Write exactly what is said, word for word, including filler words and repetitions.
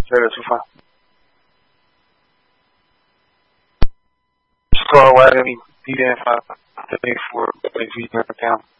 ustedes, Ufa. Score wagon, he didn't find the big four, if you never count.